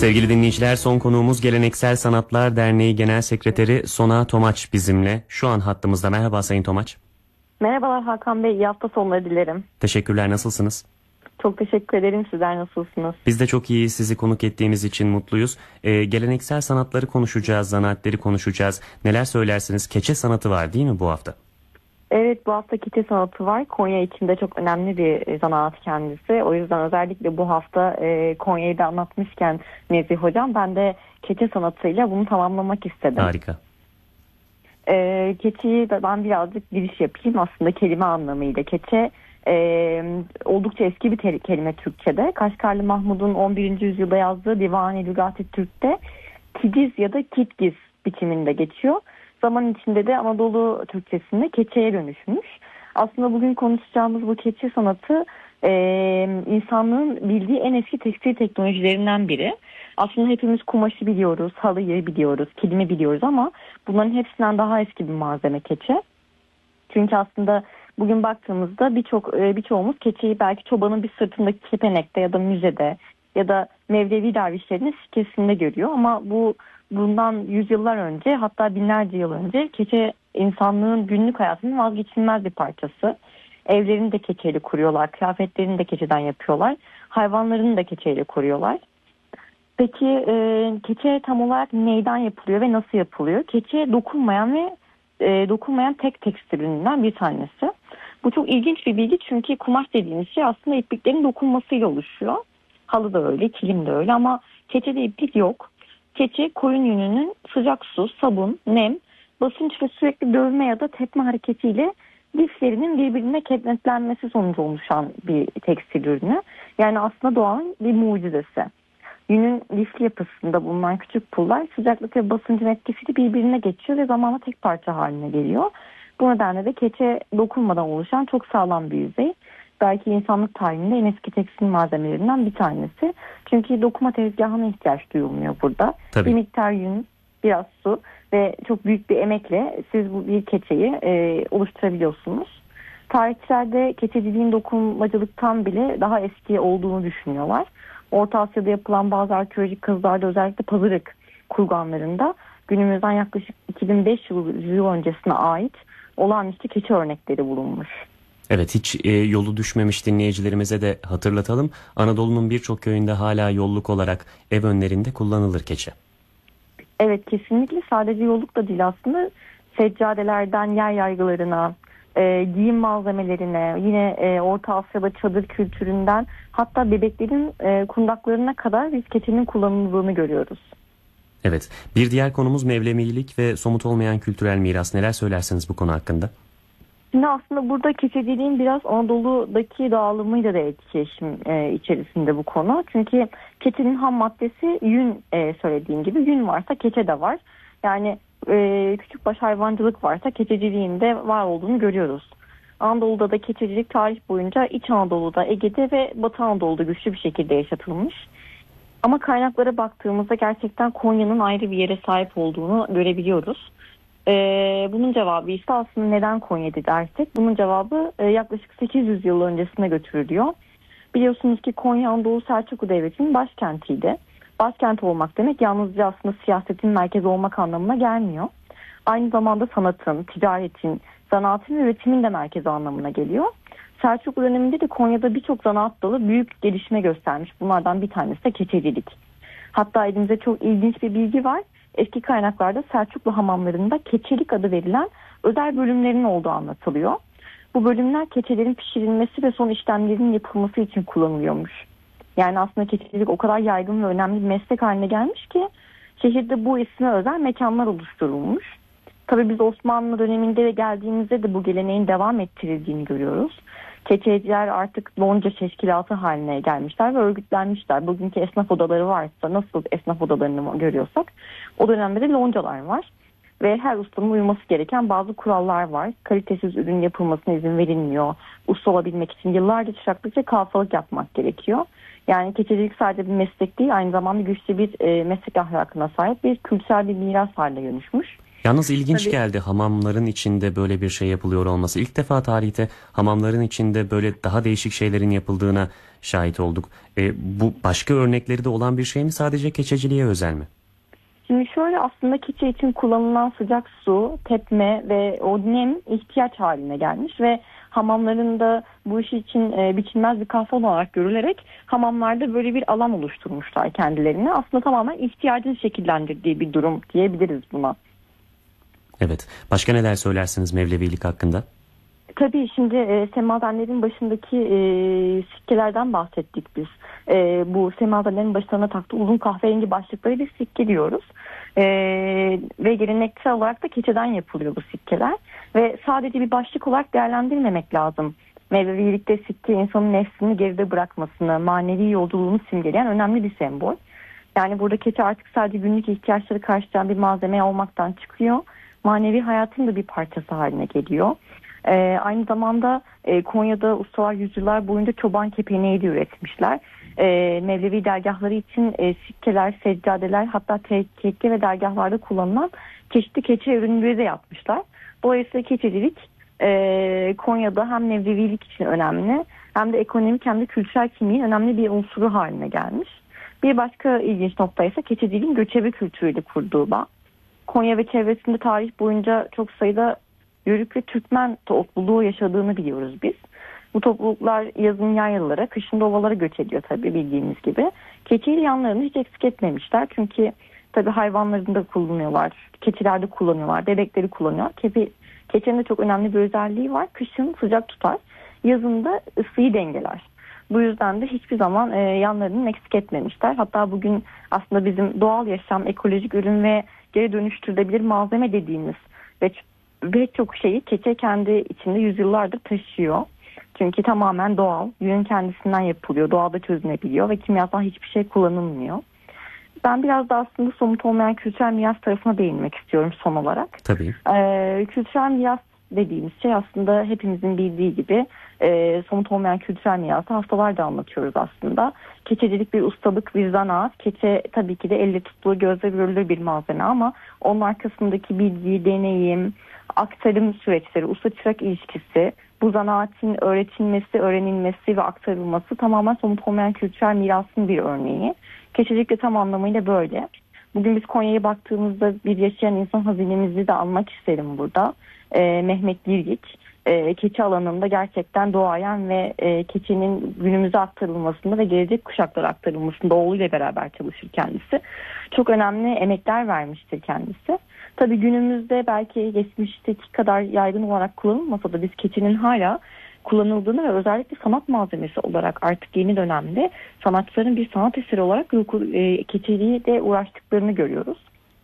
Sevgili dinleyiciler, son konuğumuz Geleneksel Sanatlar Derneği Genel Sekreteri Sona Tomaç bizimle. Şu an hattımızda. Merhaba Sayın Tomaç. Merhabalar Hakan Bey, iyi hafta sonları dilerim. Teşekkürler, nasılsınız? Çok teşekkür ederim, sizler nasılsınız? Biz de çok iyiyiz, sizi konuk ettiğimiz için mutluyuz. Geleneksel sanatları konuşacağız, zanaatleri konuşacağız. Neler söylersiniz? Keçe sanatı var değil mi bu hafta? Evet, bu hafta keçe sanatı var. Konya içinde çok önemli bir zanaat kendisi. O yüzden özellikle bu hafta Konya'yı da anlatmışken Nezih Hocam, ben de keçe sanatıyla bunu tamamlamak istedim. Harika. Keçeyi de ben birazcık giriş yapayım. Aslında kelime anlamıyla keçe oldukça eski bir kelime Türkçe'de. Kaşgarlı Mahmud'un 11. yüzyılda yazdığı Divan-ı Lügat-ı Türk'te kidiz ya da kitgiz biçiminde geçiyor. Zaman içinde de Anadolu Türkçesinde keçeye dönüşmüş. Aslında bugün konuşacağımız bu keçe sanatı insanlığın bildiği en eski tekstil teknolojilerinden biri. Aslında hepimiz kumaşı biliyoruz, halıyı biliyoruz, kilimi biliyoruz ama bunların hepsinden daha eski bir malzeme keçe. Çünkü aslında bugün baktığımızda birçoğumuz keçeyi belki çobanın bir sırtındaki kepenekte ya da müzede ya da Mevlevi dervişlerinin sikkesinde görüyor ama bundan yüzyıllar önce, hatta binlerce yıl önce keçe insanlığın günlük hayatının vazgeçilmez bir parçası. Evlerini de keçeyle kuruyorlar, kıyafetlerini de keçeden yapıyorlar, hayvanlarını da keçeyle koruyorlar. Peki keçe tam olarak neyden yapılıyor ve nasıl yapılıyor? Keçe dokunmayan tek tekstil ürününden bir tanesi. Bu çok ilginç bir bilgi çünkü kumaş dediğimiz şey aslında ipliklerin dokunmasıyla oluşuyor. Halı da öyle, kilim de öyle ama keçede iplik yok. Keçe koyun yününün sıcak su, sabun, nem, basınç ve sürekli dövme ya da tepme hareketiyle liflerinin birbirine kenetlenmesi sonucu oluşan bir tekstil ürünü. Yani aslında doğanın bir mucizesi. Yünün lifli yapısında bulunan küçük pullar sıcaklık ve basıncın etkisiyle birbirine geçiyor ve zamanla tek parça haline geliyor. Bu nedenle de keçe dokunmadan oluşan çok sağlam bir yüzey. Belki insanlık tarihinde en eski tekstil malzemelerinden bir tanesi. Çünkü dokuma tezgahına ihtiyaç duyulmuyor burada. Tabii. Bir miktar yün, biraz su ve çok büyük bir emekle siz bu bir keçeyi oluşturabiliyorsunuz. Tarihçiler de keçeciliğin dokunmacılıktan bile daha eski olduğunu düşünüyorlar. Orta Asya'da yapılan bazı arkeolojik kazılarda, özellikle Pazarık kurganlarında günümüzden yaklaşık 2500 yıl öncesine ait olağanüstü keçe örnekleri bulunmuş. Evet, hiç yolu düşmemiş dinleyicilerimize de hatırlatalım. Anadolu'nun birçok köyünde hala yolluk olarak ev önlerinde kullanılır keçe. Evet, kesinlikle sadece yolluk da değil aslında. Seccadelerden yer yaygılarına, giyim malzemelerine, yine Orta Asya'da çadır kültüründen hatta bebeklerin kundaklarına kadar biz keçenin kullanıldığını görüyoruz. Evet, bir diğer konumuz Mevlevilik ve somut olmayan kültürel miras. Neler söylersiniz bu konu hakkında? Şimdi aslında burada keçeciliğin biraz Anadolu'daki dağılımıyla da etkileşim içerisinde bu konu. Çünkü keçenin ham maddesi yün, söylediğim gibi yün varsa keçe de var. Yani küçükbaş hayvancılık varsa keçeciliğin de var olduğunu görüyoruz. Anadolu'da da keçecilik tarih boyunca İç Anadolu'da, Ege'de ve Batı Anadolu'da güçlü bir şekilde yaşatılmış. Ama kaynaklara baktığımızda gerçekten Konya'nın ayrı bir yere sahip olduğunu görebiliyoruz. Bunun cevabı ise aslında neden Konya'da dersek, bunun cevabı yaklaşık 800 yıl öncesine götürülüyor. Biliyorsunuz ki Konya Anadolu Selçuklu Devleti'nin başkentiydi. Başkent olmak demek yalnızca aslında siyasetin merkezi olmak anlamına gelmiyor. Aynı zamanda sanatın, ticaretin, zanaatın ve üretimin de merkezi anlamına geliyor. Selçuklu döneminde de Konya'da birçok zanaat dalı büyük gelişme göstermiş. Bunlardan bir tanesi de keçecilik. Hatta elimizde çok ilginç bir bilgi var. Eski kaynaklarda Selçuklu hamamlarında keçelik adı verilen özel bölümlerin olduğu anlatılıyor. Bu bölümler keçelerin pişirilmesi ve son işlemlerin yapılması için kullanılıyormuş. Yani aslında keçecilik o kadar yaygın ve önemli bir meslek haline gelmiş ki şehirde bu isme özel mekanlar oluşturulmuş. Tabii biz Osmanlı döneminde geldiğimizde de bu geleneğin devam ettirildiğini görüyoruz. Keçeciler artık lonca teşkilatı haline gelmişler ve örgütlenmişler. Bugünkü esnaf odaları varsa, nasıl esnaf odalarını görüyorsak o dönemde de loncalar var. Ve her ustanın uyması gereken bazı kurallar var. Kalitesiz ürün yapılmasına izin verilmiyor. Usta olabilmek için yıllarca çıraklık ve kalfalık yapmak gerekiyor. Yani keçecilik sadece bir meslek değil, aynı zamanda güçlü bir meslek ahlakına sahip bir kültürel bir miras haline dönüşmüş. Yalnız ilginç Tabii. geldi hamamların içinde böyle bir şey yapılıyor olması. İlk defa tarihte hamamların içinde böyle daha değişik şeylerin yapıldığına şahit olduk. Bu başka örnekleri de olan bir şey mi, sadece keçeciliğe özel mi? Şimdi şöyle, aslında keçi için kullanılan sıcak su, tepme ve o nem ihtiyaç haline gelmiş ve hamamlarında bu iş için biçilmez bir kafan olarak görülerek hamamlarda böyle bir alan oluşturmuşlar kendilerine. Aslında tamamen ihtiyacın şekillendirdiği bir durum diyebiliriz buna. Evet. Başka neler söylersiniz Mevlevilik hakkında? Tabii şimdi semazenlerin başındaki sikkelerden bahsettik biz. Bu semazenlerin başlarına taktığı uzun kahverengi başlıkları biz sikke diyoruz. E, Ve geleneksel olarak da keçeden yapılıyor bu sikkeler. Ve sadece bir başlık olarak değerlendirmemek lazım. Mevlevilikte sikke insanın nefsini geride bırakmasını, manevi yolculuğunu simgeleyen önemli bir sembol. Yani burada keçi artık sadece günlük ihtiyaçları karşılayan bir malzeme olmaktan çıkıyor. Manevi hayatın da bir parçası haline geliyor. Aynı zamanda Konya'da ustalar yüzyıllar boyunca çoban kepeneği de üretmişler. Mevlevi dergahları için sikkeler, seccadeler, hatta tekke ve dergahlarda kullanılan çeşitli keçe ürünleri de yapmışlar. Dolayısıyla keçecilik Konya'da hem Mevlevilik için önemli, hem de ekonomik hem de kültürel kimliğin önemli bir unsuru haline gelmiş. Bir başka ilginç nokta ise keçeciliğin göçebe kültürüyle kurduğu bağ. Konya ve çevresinde tarih boyunca çok sayıda Yörük ve Türkmen topluluğu yaşadığını biliyoruz biz. Bu topluluklar yazın yaylalara, kışın da ovalara göç ediyor tabii, bildiğimiz gibi. Keçiyle yanlarını hiç eksik etmemişler. Çünkü tabii hayvanlarında kullanıyorlar, keçilerde kullanıyorlar, bebekleri kullanıyor. Keçinin de çok önemli bir özelliği var. Kışın sıcak tutar, yazın da ısıyı dengeler. Bu yüzden de hiçbir zaman yanlarını eksik etmemişler. Hatta bugün aslında bizim doğal yaşam, ekolojik ürün ve geri dönüştürülebilir malzeme dediğimiz ve çok şeyi keçe kendi içinde yüzyıllardır taşıyor. Çünkü tamamen doğal, yünün kendisinden yapılıyor, doğada çözünebiliyor ve kimyasal hiçbir şey kullanılmıyor. Ben biraz da aslında somut olmayan kültürel miras tarafına değinmek istiyorum son olarak. Tabii. Kültürel miras dediğimiz şey aslında hepimizin bildiği gibi somut olmayan kültürel mirası haftalarda anlatıyoruz aslında. Keçecilik bir ustalık, bir zanaat. Keçe tabii ki de elle tutulur, gözle görülür bir malzeme ama onun arkasındaki bilgi, deneyim, aktarım süreçleri, usta-çırak ilişkisi, bu zanaatin öğretilmesi, öğrenilmesi ve aktarılması tamamen somut olmayan kültürel mirasın bir örneği. Keçecilik de tam anlamıyla böyle. Bugün biz Konya'ya baktığımızda bir yaşayan insan hazinemizi de almak isterim burada. Mehmet Girgiç, keçi alanında gerçekten doğayan ve keçinin günümüze aktarılmasında ve gelecek kuşaklara aktarılmasında oğluyla beraber çalışır kendisi. Çok önemli emekler vermiştir kendisi. Tabii günümüzde belki geçmişteki kadar yaygın olarak kullanılmasa da biz keçinin hala kullanıldığını ve özellikle sanat malzemesi olarak artık yeni dönemde sanatçıların bir sanat eseri olarak keçiliği de uğraştıklarını görüyoruz.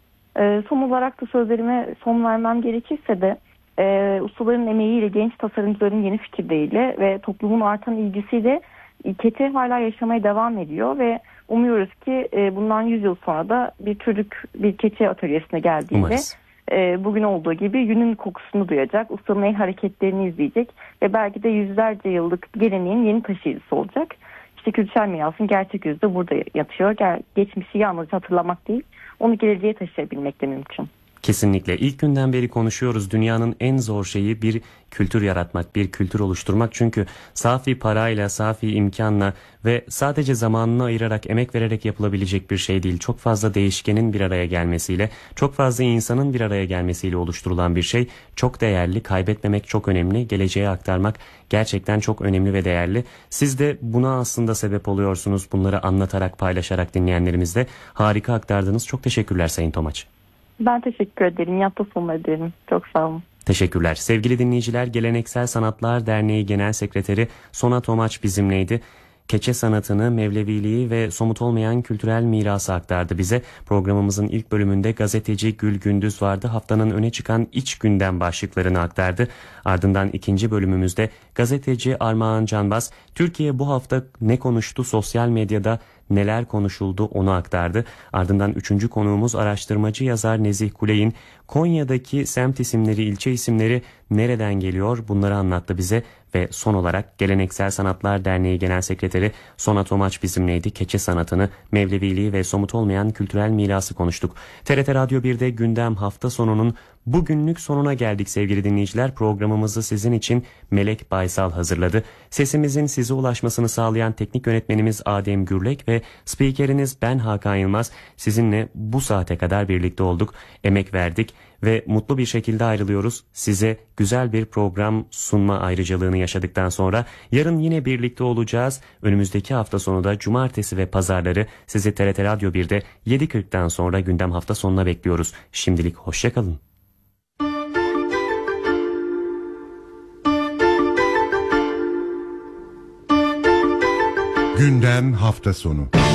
Son olarak da sözlerime son vermem gerekirse de ustaların emeğiyle, genç tasarımcıların yeni fikirleriyle ve toplumun artan ilgisiyle keçi hala yaşamaya devam ediyor ve umuyoruz ki bundan 100 yıl sonra da bir çocuk bir keçi atölyesine geldiğinde Umarız. bugün olduğu gibi yünün kokusunu duyacak, ustanın el hareketlerini izleyecek ve belki de yüzlerce yıllık geleneğin yeni taşıyıcısı olacak. İşte kültürel mirasın gerçek yüzü de burada yatıyor. Geçmişi yalnızca hatırlamak değil, onu geleceğe taşıyabilmek de mümkün. Kesinlikle. İlk günden beri konuşuyoruz. Dünyanın en zor şeyi bir kültür yaratmak, bir kültür oluşturmak. Çünkü safi parayla, safi imkanla ve sadece zamanını ayırarak, emek vererek yapılabilecek bir şey değil. Çok fazla değişkenin bir araya gelmesiyle, çok fazla insanın bir araya gelmesiyle oluşturulan bir şey. Çok değerli, kaybetmemek çok önemli, geleceğe aktarmak gerçekten çok önemli ve değerli. Siz de buna aslında sebep oluyorsunuz. Bunları anlatarak, paylaşarak dinleyenlerimizle harika aktardınız. Çok teşekkürler Sayın Tomaç. Ben teşekkür ederim. Yapta sonuna ederim. Çok sağ olun. Teşekkürler. Sevgili dinleyiciler, Geleneksel Sanatlar Derneği Genel Sekreteri Sona Tomaç bizimleydi. Keçe sanatını, Mevleviliği ve somut olmayan kültürel mirası aktardı bize. Programımızın ilk bölümünde gazeteci Gül Gündüz vardı. Haftanın öne çıkan iç gündem başlıklarını aktardı. Ardından ikinci bölümümüzde gazeteci Armağan Canbaz, Türkiye bu hafta ne konuştu, sosyal medyada neler konuşuldu onu aktardı. Ardından üçüncü konuğumuz araştırmacı yazar Nezih Kuley'in Konya'daki semt isimleri, ilçe isimleri nereden geliyor bunları anlattı bize Ve son olarak Geleneksel Sanatlar Derneği Genel Sekreteri Sona Tomaç bizimleydi. Keçe sanatını, Mevleviliği ve somut olmayan kültürel mirası konuştuk. TRT Radyo 1'de gündem hafta sonunun bugünlük sonuna geldik sevgili dinleyiciler. Programımızı sizin için Melek Baysal hazırladı. Sesimizin size ulaşmasını sağlayan teknik yönetmenimiz Adem Gürlek ve spikeriniz ben Hakan Yılmaz. Sizinle bu saate kadar birlikte olduk, emek verdik ve mutlu bir şekilde ayrılıyoruz. Size güzel bir program sunma ayrıcalığını yaşadıktan sonra yarın yine birlikte olacağız. Önümüzdeki hafta sonu da cumartesi ve pazarları sizi TRT Radyo 1'de 7.40'dan sonra gündem hafta sonuna bekliyoruz. Şimdilik hoşçakalın. Gündem hafta sonu.